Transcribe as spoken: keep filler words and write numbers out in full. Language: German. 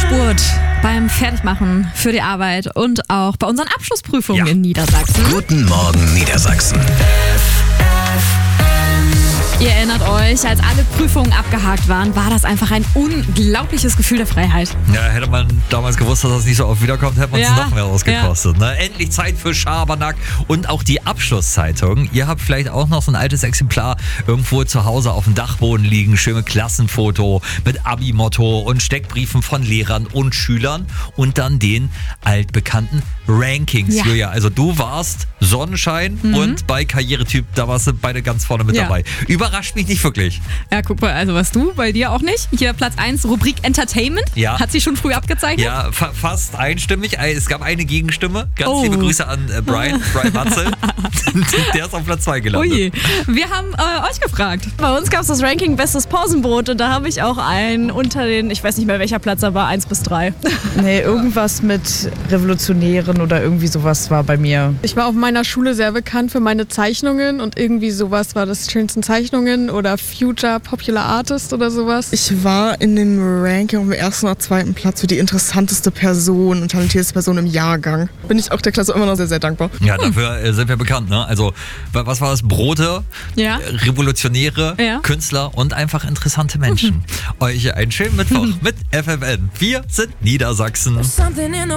Endspurt beim Fertigmachen für die Arbeit und auch bei unseren Abschlussprüfungen Ja. in Niedersachsen. Guten Morgen Niedersachsen. Ihr erinnert euch, als alle Prüfungen abgehakt waren, war das einfach ein unglaubliches Gefühl der Freiheit. Ja, hätte man damals gewusst, dass das nicht so oft wiederkommt, hätte man es Ja. noch mehr ausgekostet. Ne? Endlich Zeit für Schabernack und auch die Abschlusszeitung. Ihr habt vielleicht auch noch so ein altes Exemplar irgendwo zu Hause auf dem Dachboden liegen. Schöne Klassenfoto mit Abi-Motto und Steckbriefen von Lehrern und Schülern und dann den altbekannten Rankings. Ja. Julia, also du warst Sonnenschein und bei Karrieretyp, da warst du beide ganz vorne mit Ja. dabei. Überrascht mich nicht wirklich. Ja, guck mal, also was du, bei dir auch nicht. Hier Platz eins, Rubrik Entertainment. Ja. Hat sie schon früh abgezeichnet? Ja, fa fast einstimmig. Es gab eine Gegenstimme. Ganz Oh. liebe Grüße an äh, Brian, Brian Matzel. Der ist auf Platz zwei gelandet. Oje. Wir haben äh, euch gefragt. Bei uns gab es das Ranking Bestes Pausenbrot und da habe ich auch einen unter den, ich weiß nicht mehr welcher Platz er war, eins bis drei. Nee, irgendwas mit Revolutionären oder irgendwie sowas war bei mir. Ich war auf meiner Schule sehr bekannt für meine Zeichnungen und irgendwie sowas war das schönsten Zeichnungen oder Future Popular Artist oder sowas. Ich war in dem Ranking auf dem ersten oder zweiten Platz für die interessanteste Person und talentierteste Person im Jahrgang. Bin ich auch der Klasse immer noch sehr, sehr dankbar. Ja, dafür äh, sind wir bekannt. Ne? Also, wa- was war das? Brote, Ja. äh, Revolutionäre, Ja. Künstler und einfach interessante Menschen. Euch einen schönen Mittwoch mit F F N. Wir sind Niedersachsen. Something in the